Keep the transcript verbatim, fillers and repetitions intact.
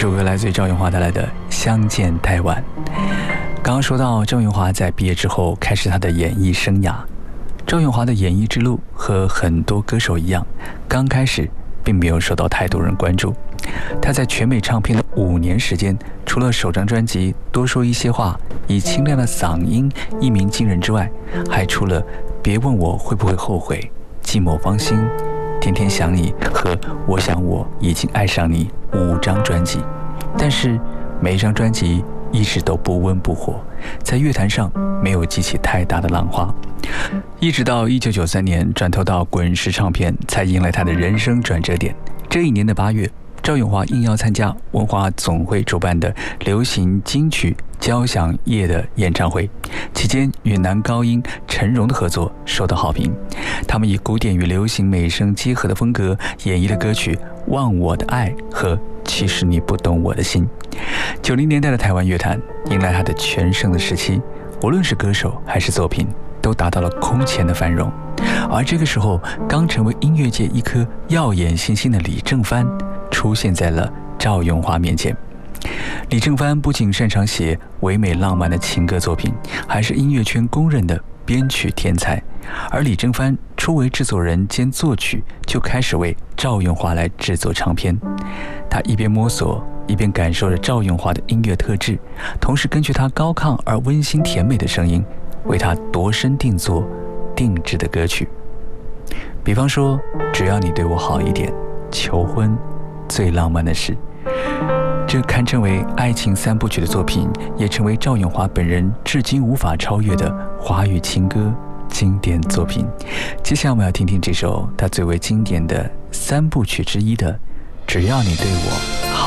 首歌来自于赵咏华带来的《相见太晚》。刚刚说到赵咏华在毕业之后开始他的演艺生涯，赵咏华的演艺之路和很多歌手一样，刚开始并没有受到太多人关注。他在全美唱片的五年时间，除了首张专辑《多说一些话》以清亮的嗓音一鸣惊人之外，还出了《别问我会不会后悔》、《寂寞芳心》、《天天想你》和《我想我已经爱上你》五张专辑。但是每一张专辑一直都不温不火，在乐坛上没有激起太大的浪花。一直到一九九三年转投到滚石唱片，才迎来他的人生转折点。这一年的八月，赵咏华应邀参加文化总会主办的流行金曲交响夜的演唱会，期间与男高音陈荣的合作受到好评。他们以古典与流行美声结合的风格演绎了歌曲《忘我的爱》和《其实你不懂我的心》。九零年代的台湾乐坛迎来它的全盛的时期，无论是歌手还是作品，都达到了空前的繁荣。而这个时候，刚成为音乐界一颗耀眼新星的李正帆出现在了赵咏华面前。李正帆不仅擅长写唯美浪漫的情歌作品，还是音乐圈公认的编曲天才。而李正帆初为制作人兼作曲，就开始为赵咏华来制作唱片。他一边摸索，一边感受着赵咏华的音乐特质，同时根据他高亢而温馨甜美的声音，为他度身定做定制的歌曲。比方说，只要你对我好一点，求婚，最浪漫的事。这堪称为爱情三部曲的作品，也成为赵咏华本人至今无法超越的华语情歌经典作品。接下来我们要听听这首他最为经典的三部曲之一的《只要你对我